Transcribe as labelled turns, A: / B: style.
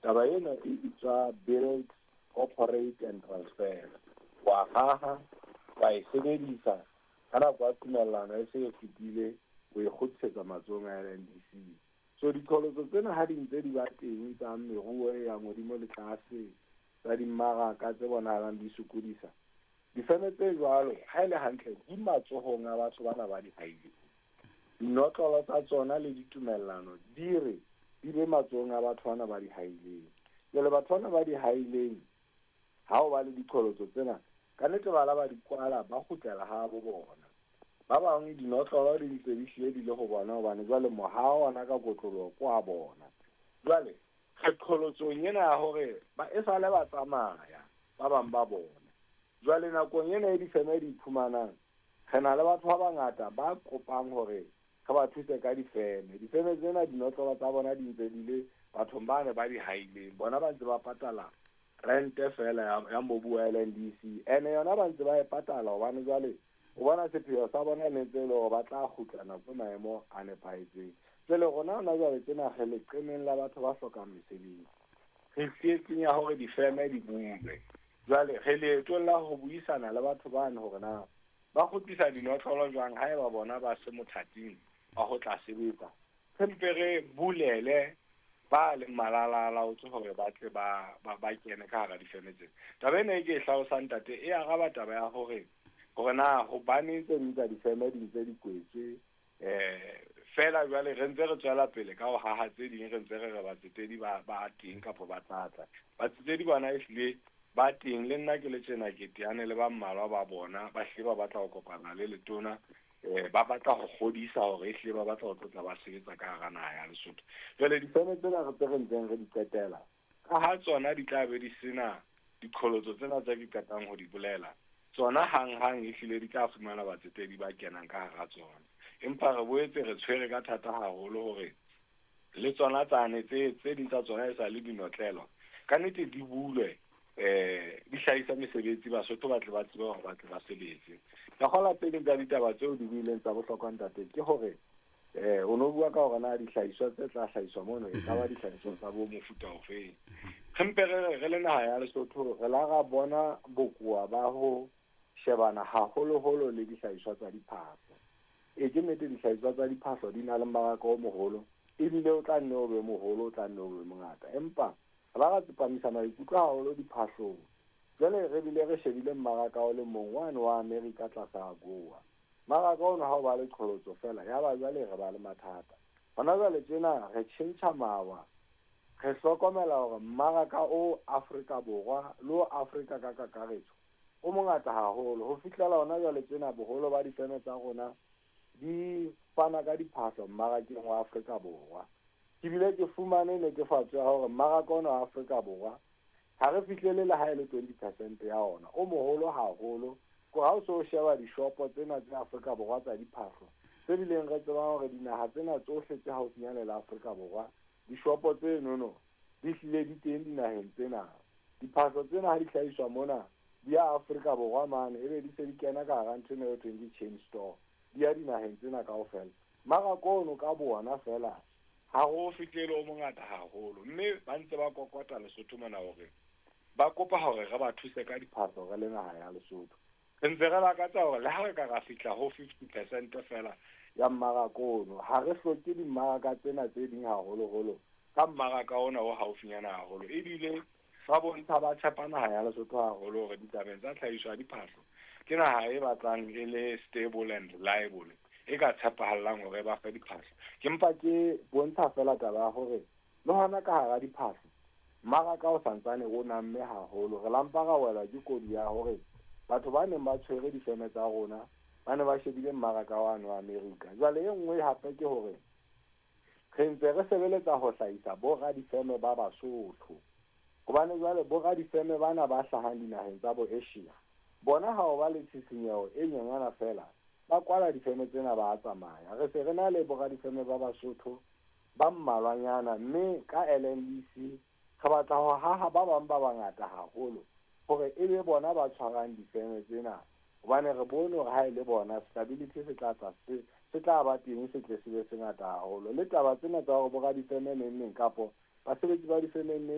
A: taba ena e bitswa build, operate and transfer. Wa haha wa e sebedisa ka nako ya tumellano e se e fetile o e kgutlisetsa matsohong a LNDC. So diqholotso tsena ha di ntse di ba teng tsa meruo e yang hodimo le tlase tsa dimmaraka tse bonahalang di sokodisa, difeme tse jwalo ha ele hantle di matsohong a batho bana ba di haile. Dinotlolo tsa tsona le ditumellano di be matsohong a batho bana ba di haileng. Jwale batho bana ba di haileng ha o ba le diqholotso tsena ka nnete bala ba di kwala ba kgutlela ha bo bona. Ba bang dinotlolo di ntse di hlile di le go bona hobane jwale mohao ona ka kotloloho kwa bona. Jwale kgetolotsong ena ya hore ba e sale ba tsamaya ba bang ba bona. Jwale nakong ena e difeme di iphumanang re na le batho ba bangata ba kopang hore ka ba thuse ka difeme tsena dinotlolo tsa bona di ntse di le bathong bane ba di haileng, bona ba ntse ba patala rente fela ya mobu wa LNDC ene yona ba ntse ba e patala hobane jwale o bona sepheo sa bona le ntse le hore ba tla kgutlana ko maemo a nepahetseng. Jwale rona hona jwale tsena re leqemeng la batho ba hlokang mesebetsi, re tsietsing ya hore difeme di bulwe. Jwale re leetong la ho buisana le batho bane hore na ba kgutlisa dinotlolo jwang ha eba bona ba se mothating wa ho tla sebetsa. Re re bulele ba le malalala o tse hore ba tle ba kene ka hara difeme tsena. Taba ena e ke e hlalosang ntate e araba taba ya hore na hobane tse ding tsa difeme di ntse di kwetswe fela jwale re ntse re tswela pele ka ho haha tse ding re ntse re batsetedi ba teng kapo ba tlatsa batsetedi bona ehlile ba teng le nna ke le tjena ke teane le ba mmalwa ba bona ba hle ba batla ho kopana le letona ba batla ho kgodisa hore ehlile ba batla ho tlotla ba sebetsa ka hara naha ya Lesotho. Jwale difeme tsena re re ntseng re di qetela ka ha tsona di tla be di sena diqholotso tsena tse di qetang ho di bolela, tsona hang ehlile di tla fumana batsetedi ba kenang ka hara tsona. Empa re boetse re tshwere ka thata haholo hore le tsona tsane tse ding tsa tsona e sa le dinotlelo ka nnete di bulwe di hlahisa mesebetsi Basotho ba tle ba tsebe hore ba tle ba sebetse. Ka kgola pele tsa ditaba tseo di buileng tsa bohlokwa ntate ke hore o no bua ka hore na dihlahiswa tse tla hlahiswa mono e ka ba dihlahiswa tsa bo mofuta ofeng. Re le naha ya Lesotho re la ra bona bokoa ba ho shebana haholoholo le dihlahiswa tsa diphaso. Ke nnete dihlahiswa tsa diphaso di na le mmaraka o moholo ebile o tla nne o be moholo, o tla nne o be mongata, empa ba ra tsepamisa maikutlo haholo diphasong. Jwale re bile re shebile mmaraka o le mong wane wa America tlasa AGOA. Mmaraka ona ha o ba le qholotso fela ya ba jwale re ba le mathata. Hona jwale tjena re tjhentjha mawa, re hlokomela hore mmaraka o Afrika Borwa le o Afrika ka kakaretso o mongata haholo ho fihlela hona jwale tjena boholo ba difeme tsa rona di fana ka diphaso mmarakeng wa Afrika Borwa. Ke bile ke fumane netefatso ya hore mmaraka ona wa Afrika Borwa ha re fihlele le ha ele 20% ya ona o moholo haholo. Ko ha o so sheba dishopo tsena tsa Afrika Borwa tsa diphaso tse bileng re tseba hore dinaha tsena tsohle tse haufinyane le Afrika Borwa dishopo tse nono di hlile di teng dinaheng tsena. Diphaso tsena ha di hlahiswa mona di ya Afrika Borwa mane ebe di se di kena ka hara ntho eo thweng ke chain store di ya dinaheng tsena kaofela. Mmaraka ono ka bona fela ha ho fihlele o mongata haholo, mme ba ntse ba kokota Lesotho mona hore ba kopa hore re ba thuse ka diphaso re le naha ya Lesotho. Re ntse re lakatsa hore le ha re ka ra fihla ho 50% fela ya mmaraka ono, ha re hloke dimmaraka tsena tse ding haholoholo ka mmaraka ona o haufinyana haholo. Ebile ba bontsha ba tshepa naha ya Lesotho haholo hore ditabeng tsa tlhahiso ya diphaso ke naha e batlang e le stable and reliable, e ka tshepahalang hore ba fe diphaso. Ke mpa ke bontsha fela taba ya hore le hona ka hara diphaso mmaraka o santsane o namme haholo. Re lampa ra wela ke kodi ya hore batho ba neng ba tshwere difeme tsa rona ba ne ba shebile mmaraka wa America. Jwale e nngwe hape ke hore re ntse re sebeletsa ho hlahisa bo radifeme ba Basotho, hobane jwale bo radifeme bana ba hlahang dinaheng tsa bo Asia bona ha o ba le tshisinyeho e nyenyana fela ba kwala difeme tsena ba tsamaya. Re se re na le bo radifeme ba Basotho ba mmalwanyana, mme ka LNDC re batla ho haha ba bang ba bangata haholo hore e be bona ba tshwarang difeme tsena, hobane re bone hore ha ele bona stability se tla ba teng, se tle se be se ngata haholo. Le taba tsena tsa hore bo radifeme neng kapo basebetsi ba difeme